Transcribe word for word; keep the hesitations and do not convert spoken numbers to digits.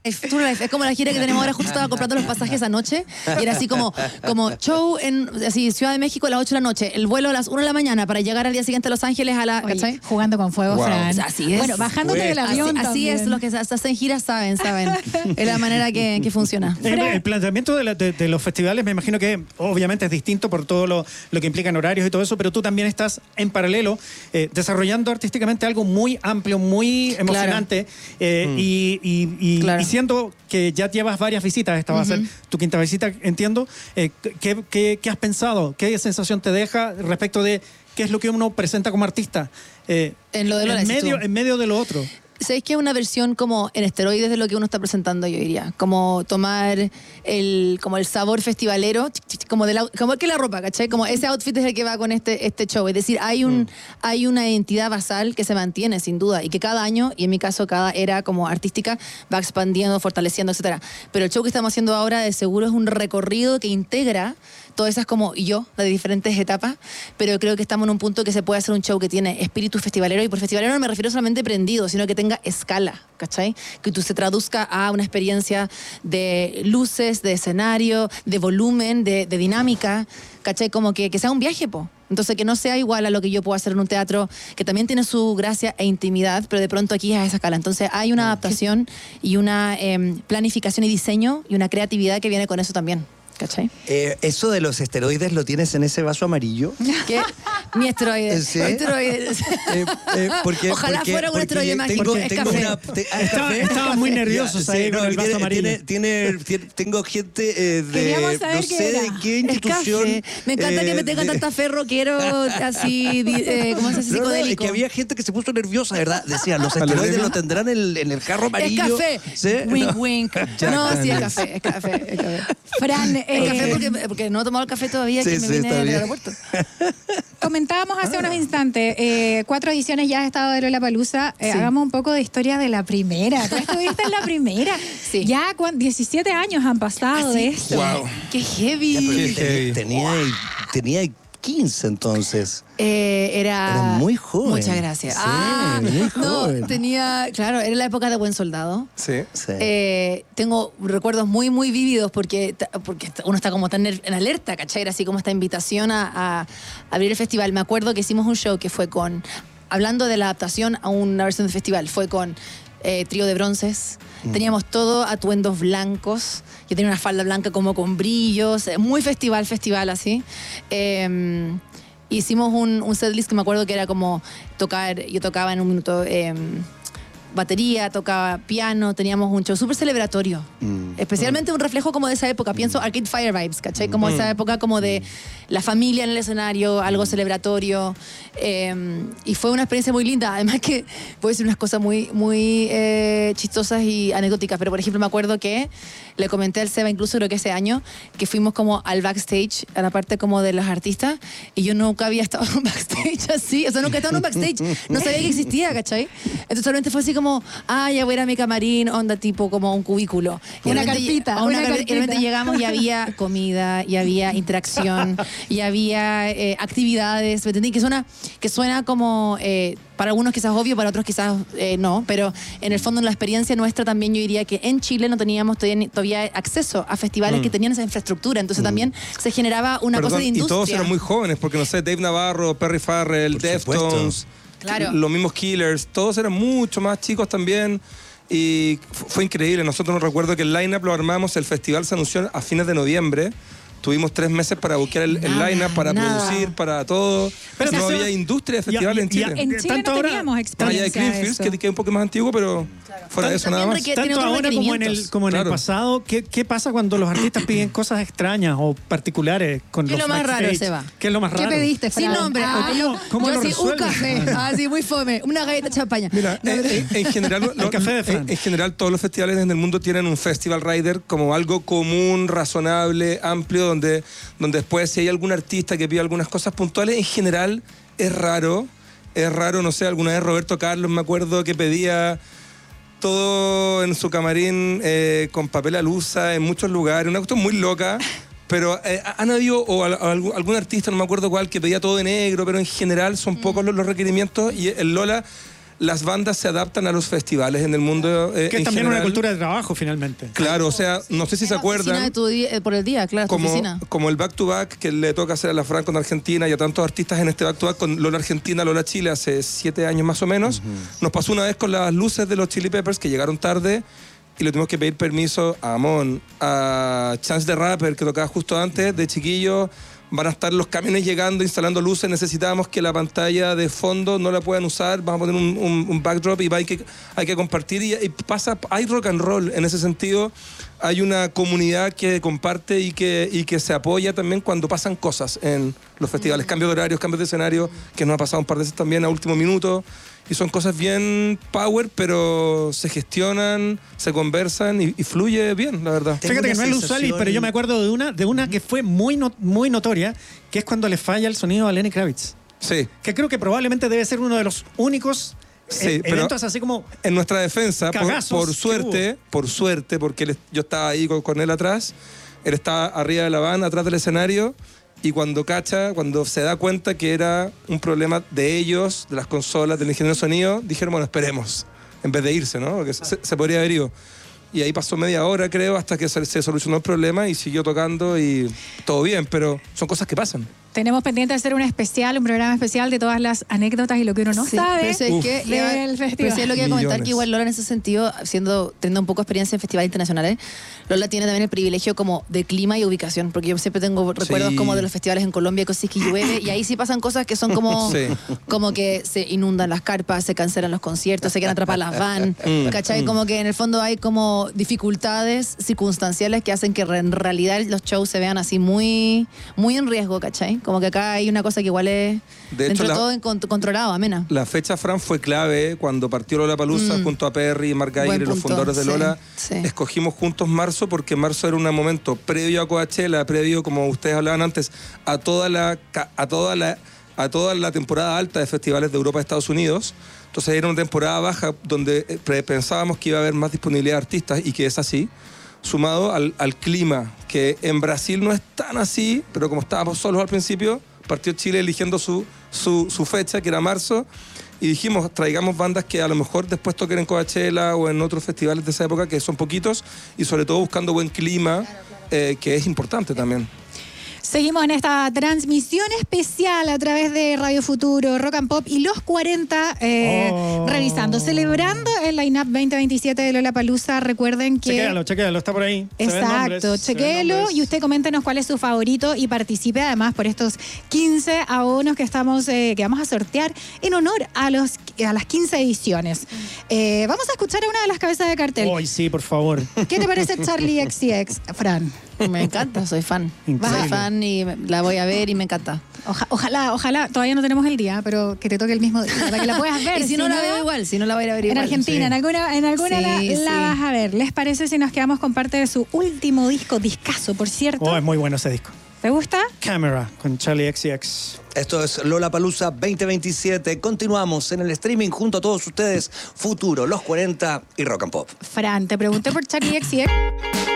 Tour Life, es como la gira que tenemos ahora, justo estaba comprando los pasajes anoche y era así como, como show en así, Ciudad de México a las ocho de la noche, el vuelo a las una de la mañana para llegar al día siguiente a Los Ángeles a la... Oye, ¿cachai? Jugando con fuego, wow. Fran. Así es. Bueno, bajándote pues, del avión Así, así es, los que se hacen giras saben, saben. Es la manera que, que funciona. El, el planteamiento de, la, de, de los festivales me imagino que obviamente es distinto por todo lo, lo que implican horarios y todo eso, pero tú también estás en paralelo eh, desarrollando artísticamente algo muy amplio, muy emocionante claro. eh, mm. y, y, y, claro. y siendo que ya llevas varias visitas, esta va uh-huh. a ser tu quinta visita, entiendo, eh, ¿qué, qué, ¿qué has pensado? ¿Qué sensación te deja respecto de qué es lo que uno presenta como artista? Eh, en lo de lo en, medio, en medio de lo otro. ¿Sabéis que es una versión como en esteroides de lo que uno está presentando, yo diría? Como tomar el, como el sabor festivalero, como, de la, como que la ropa, ¿cachai? Como ese outfit es el que va con este, este show. Es decir, hay, un, mm. hay una identidad basal que se mantiene, sin duda, y que cada año, y en mi caso cada era como artística, va expandiendo, fortaleciendo, etcétera. Pero el show que estamos haciendo ahora de seguro es un recorrido que integra todas esas como yo, de diferentes etapas, pero creo que estamos en un punto que se puede hacer un show que tiene espíritu festivalero, y por festivalero no me refiero solamente prendido, sino que tenga escala, ¿cachai? Que tú se traduzca a una experiencia de luces, de escenario, de volumen, de, de dinámica, ¿cachai? Como que, que sea un viaje, po. Entonces, que no sea igual a lo que yo puedo hacer en un teatro, que también tiene su gracia e intimidad, pero de pronto aquí es a esa escala. Entonces, hay una adaptación y una eh, planificación y diseño y una creatividad que viene con eso también. ¿Cachai? Eh, ¿Eso de los esteroides lo tienes en ese vaso amarillo? ¿Qué? Mi esteroide. ¿Sí? Esteroides. Eh, eh, porque, Ojalá porque, fuera un esteroide mágico. Tengo, es tengo café. Una, te, estaba, estaba muy nervioso ya, ahí sí, con no, el vaso tiene, amarillo. Tiene, tiene, tiene, tengo gente eh, de no sé de qué institución. Es café. Me encanta eh, que me tengan de... tanta fe rockero, así, eh, ¿cómo se dice? No, no, es psicodélico. que había gente que se puso nerviosa, ¿verdad? Decía, los esteroides lo tendrán en el, en el carro amarillo. Es café. ¿Sí? Wink, no. wink. Ya, no, Jack sí, es café, es café, es café. Fran, eh, es café porque, porque no he tomado el café todavía, sí, que me sí, vine del aeropuerto. Comentábamos hace ah. unos instantes, eh, cuatro ediciones ya has estado de Lollapalooza. Eh, sí. Hagamos un poco de historia de la primera. Tú estuviste en la primera. Sí. Ya diecisiete años han pasado ¿Ah, sí? de esto. Wow. ¡Qué heavy! Ya, Qué heavy. Tenía, tenía, tenía quince entonces. Eh, era... Era muy joven. Muchas gracias. Sí, ah, muy joven. No, tenía... Claro, era la época de Buen Soldado. Sí. sí. Eh, tengo recuerdos muy, muy vívidos porque, porque uno está como tan en alerta, ¿cachai? Era así como esta invitación a, a abrir el festival. Me acuerdo que hicimos un show que fue con... Hablando de la adaptación a una versión del festival, fue con eh, Trío de Bronces. Mm. Teníamos todo atuendos blancos. Yo tenía una falda blanca como con brillos. Muy festival, festival así. Eh, hicimos un, un setlist que me acuerdo que era como tocar... Yo tocaba en un minuto... Eh, batería, tocaba piano, teníamos un show súper celebratorio. Mm. Especialmente mm. un reflejo como de esa época. Pienso Arcade Fire Vibes, ¿cachai? Como mm. esa época como de la familia en el escenario, algo celebratorio. Eh, y fue una experiencia muy linda. Además que puedo decir unas cosas muy, muy eh, chistosas y anecdóticas. Pero, por ejemplo, me acuerdo que le comenté al Seba, incluso creo que ese año, que fuimos como al backstage, a la parte como de los artistas, y yo nunca había estado en un backstage así. O sea, nunca he estado en un backstage. No sabía que existía, ¿cachai? Entonces solamente fue así como, ah, ya voy a ir a mi camarín, onda tipo como un cubículo. Y una carpita. A una, una carpita. Y de repente llegamos y había comida, y había interacción, y había eh, actividades, ¿me entendí? Que suena, que suena como... Eh, para algunos quizás obvio, para otros quizás eh, no, pero en el fondo en la experiencia nuestra también yo diría que en Chile no teníamos todavía, todavía acceso a festivales mm. que tenían esa infraestructura, entonces mm. también se generaba una Perdón, cosa de industria. Y todos eran muy jóvenes, porque no sé, Dave Navarro, Perry Farrell, Por Deftones, claro. los mismos Killers, todos eran mucho más chicos también. Y fue increíble. Nosotros nos recuerdo que el line-up lo armamos, el festival se anunció a fines de noviembre. Tuvimos tres meses para buscar el, el line-up, para nada. producir, para todo. Pero no había industria de festivales en Chile. En Chile no teníamos experiencia. Allá de Greenfields, que, que es un poco más antiguo, pero claro. fuera de eso nada más. Tanto ahora como en el, como en claro. el pasado, ¿qué, ¿qué pasa cuando los artistas piden cosas extrañas o particulares con ¿Qué los es lo más raro, Seba? ¿Qué es lo más raro? ¿Qué pediste, Sin nombre. Ah, ¿Cómo, ¿Cómo yo lo así, resuelves? un café, así muy fome, una galleta de champaña. Mira, no, en, en, en general, lo, el café de Fran. En, en general todos los festivales en el mundo tienen un festival rider como algo común, razonable, amplio, donde, donde después si hay algún artista que pide algunas cosas puntuales, en general es raro, es raro, no sé, alguna vez Roberto Carlos me acuerdo que pedía todo en su camarín eh, con papel alusa en muchos lugares, una cuestión muy loca, pero eh, han habido, o a, a, algún, algún artista, no me acuerdo cuál, que pedía todo de negro, pero en general son pocos los, los requerimientos y el Lola, las bandas se adaptan a los festivales en el mundo. Eh, que es en también general. una cultura de trabajo, finalmente. Claro, o sea, no sé si se acuerdan. De tu día, por el día, claro, como, tu oficina. como el back to back que le toca hacer a la Fran con Argentina y a tantos artistas en este back to back con Lola Argentina, Lola Chile hace siete años más o menos. Uh-huh. Nos pasó una vez con las luces de los Chili Peppers que llegaron tarde y le tuvimos que pedir permiso a Amon, a Chance the Rapper que tocaba justo antes, de chiquillo. Van a estar los camiones llegando, instalando luces. Necesitamos que la pantalla de fondo no la puedan usar. Vamos a poner un, un, un backdrop y hay que, hay que compartir. Y, y pasa, hay rock and roll en ese sentido. Hay una comunidad que comparte y que, y que se apoya también cuando pasan cosas en los festivales. Cambios de horarios, cambios de escenario, que nos ha pasado un par de veces también a último minuto. Y son cosas bien power, pero se gestionan, se conversan y, y fluye bien, la verdad. Tengo Fíjate que no es usual, pero yo me acuerdo de una, de una que fue muy, no, muy notoria, que es cuando le falla el sonido a Lenny Kravitz. Sí. Que creo que probablemente debe ser uno de los únicos sí, e- eventos así como... En nuestra defensa, por, por suerte, por suerte, porque él, yo estaba ahí con, con él atrás, él estaba arriba de la van, atrás del escenario, y cuando cacha, cuando se da cuenta que era un problema de ellos, de las consolas, del ingeniero de sonido, dijeron, bueno, esperemos, en vez de irse, ¿no? Porque se, se podría haber ido. Y ahí pasó media hora, creo, hasta que se, se solucionó el problema y siguió tocando y todo bien, pero son cosas que pasan. Tenemos pendiente de hacer un especial, un programa especial de todas las anécdotas y lo que uno no sí, sabe pero es que, del festival. Pero sí, lo que iba a comentar Millones. que igual Lola en ese sentido, siendo, teniendo un poco de experiencia en festivales internacionales, Lola tiene también el privilegio como de clima y ubicación, porque yo siempre tengo recuerdos Sí. como de los festivales en Colombia, cosas que llueve, y ahí sí pasan cosas que son como, Sí. como que se inundan las carpas, se cancelan los conciertos, se quedan atrapadas las van, Mm. ¿cachai? Como que en el fondo hay como dificultades circunstanciales que hacen que en realidad los shows se vean así muy, muy en riesgo, ¿cachai? Como que acá hay una cosa que igual es De dentro hecho, de la- todo en cont- controlado, amena. La fecha, Fran, fue clave cuando partió Lollapalooza Mm. junto a Perry y Mark Geiger Buen y los punto, fundadores de sí, Lola. sí. Escogimos juntos marzo porque marzo era un momento previo a Coachella, previo, como ustedes hablaban antes, a toda la, ca- a toda la, a toda la temporada alta de festivales de Europa y Estados Unidos. Entonces era una temporada baja donde eh, pre- pensábamos que iba a haber más disponibilidad de artistas y que es así, sumado al, al clima, que en Brasil no es tan así, pero como estábamos solos al principio, partió Chile eligiendo su, su, su fecha, que era marzo, y dijimos, traigamos bandas que a lo mejor después toquen en Coachella o en otros festivales de esa época, que son poquitos, y sobre todo buscando buen clima, eh, que es importante también. Seguimos en esta transmisión especial a través de Radio Futuro, Rock and Pop y Los cuarenta, eh, Oh. revisando, celebrando el line-up veinte veintisiete de Lollapalooza. Recuerden que... Chequéalo, chequéalo, está por ahí. Se ven Exacto, nombres, se ven chequéelo nombres. y usted coméntenos cuál es su favorito y participe además por estos quince abonos que estamos eh, que vamos a sortear en honor a los a las quince ediciones. Eh, vamos a escuchar a una de las cabezas de cartel. Ay, sí, por favor. ¿Qué te parece Charlie X C X, Fran? Me encanta, soy fan. Increíble. Soy fan y me- la voy a ver y me encanta. Oja- ojalá, ojalá, todavía no tenemos el día, pero que te toque el mismo día, para que la puedas ver. Y si no la veo igual, si no la voy a ir a ver En igual. Argentina, sí. en alguna, en alguna Sí, la, sí. la vas a ver. ¿Les parece si nos quedamos con parte de su último disco, discazo, por cierto? Oh, es muy bueno ese disco. ¿Te gusta? Camera, con Charlie X C X. Esto es Lollapalooza veinte veintisiete. Continuamos en el streaming junto a todos ustedes. Futuro, Los cuarenta y Rock and Pop. Fran, te pregunté por Charlie X C X.